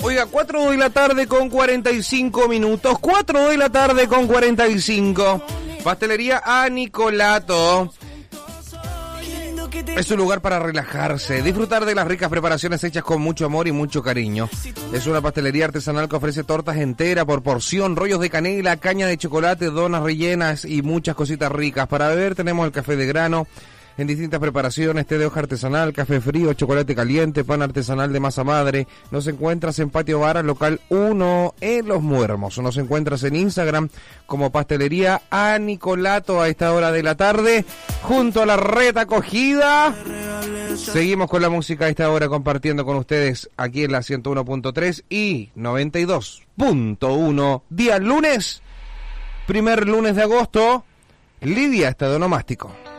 Oiga, 4 de la tarde con 45 minutos. 4 de la tarde con 45. Pastelería A Nicolato. Es un lugar para relajarse, disfrutar de las ricas preparaciones hechas con mucho amor y mucho cariño. Es una pastelería artesanal que ofrece tortas enteras por porción, rollos de canela, caña de chocolate, donas rellenas y muchas cositas ricas. Para beber tenemos el café de grano en distintas preparaciones, té de hoja artesanal, café frío, chocolate caliente, pan artesanal de masa madre. Nos encuentras en Patio Vara, local 1 en Los Muermos. Nos encuentras en Instagram como Pastelería A Nicolato a esta hora de la tarde, junto a la Reta Acogida. Seguimos con la música a esta hora compartiendo con ustedes aquí en la 101.3 y 92.1. Día lunes, primer lunes de agosto. Lidia, estado nomástico.